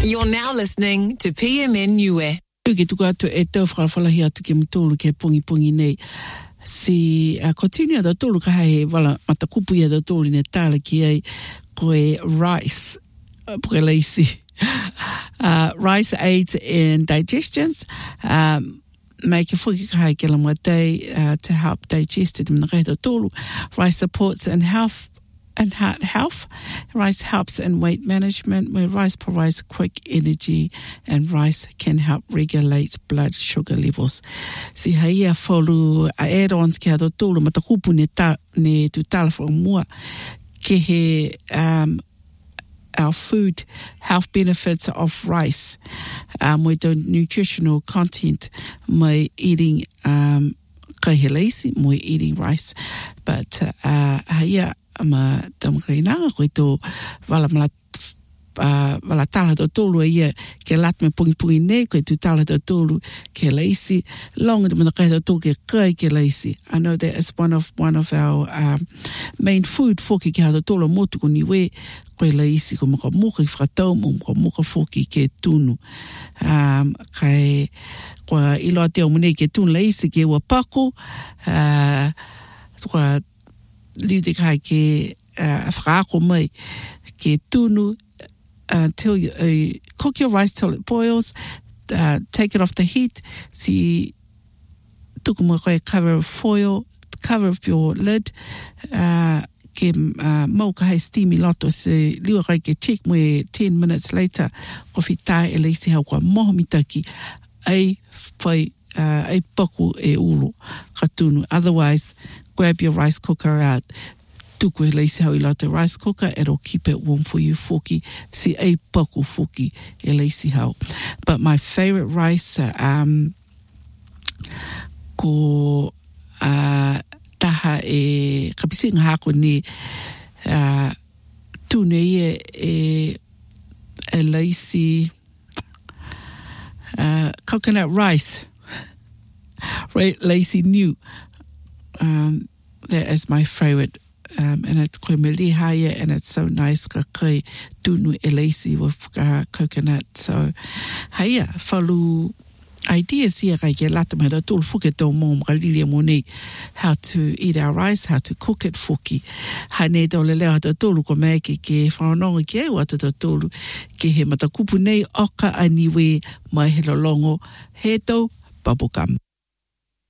You're now listening to PMN Niue. Ke tuku atu e tau whakawhalahi atu ke mtolu ke pungi nei. Si continue da tolu ka hai wala matakupu ia da tolu ne tala ki ai koe rice. Puke leisi. Rice aids in digestions. Make a fuki ka hai ke la matei to help digest it. Mna kai da tolu. Rice supports and heart health. Rice helps in weight management, where rice provides quick energy, and rice can help regulate blood sugar levels. Si haia folu add-ons ki hado tolu matakupu ne tu tala from mua ke he our food health benefits of rice with the nutritional content my eating kahelaisi mo eating rice, but haia ma tamakainanga koe tō wala tala tō tōlu ia ke lat me pungi nei koe tu tala tō tōlu ke leisi longa te mana kai tō tōlu ke kai ke leisi. I know that is one of our main food foki ke hata tōlu motu ko niwe koe leisi ko maka muka ki whakatau mo maka muka foki ke tunu kai koa iloa te o mune ke tunu leisi ke ua pako koa liu te kai ke whakaako mai ke tunu until you cook your rice till it boils, take it off the heat, si tuku mo koe cover of your lid, ke mau ka hai steamy loto se liu kai ke check mo 10 minutes later ko fitai e leisi hau kwa moho mitaki ai whai ai paku e ulu ka tunu. Otherwise, grab your rice cooker out. Tuku e leisi hau I loto rice cooker, it'll keep it warm for you foki. Si ei paku foki e leisi hau. But my favorite rice ko taha e kapisinga hako ni tune ia e leisi coconut rice. Lazy new. That is my favorite. And it's koe mele haya, and it's so nice ka kai tunu e lazy with coconut. So, haya, whalu ideas here kai ke lata mai da tōlu fuke tō mō mga lilia mō how to eat our rice, how to cook it fuki. Hane tō le leo hata tōlu ko mai ke whanonga ki au ata tōlu ke he matakupu nei oka aniwe mai he lolongo he tō bubblegum.